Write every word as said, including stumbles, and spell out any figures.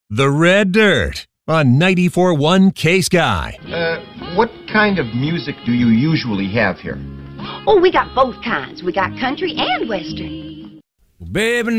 The Red Dirt on ninety-four point one K-Sky. Uh, what kind of music do you usually have here? Oh, we got both kinds. We got country and western. Baby,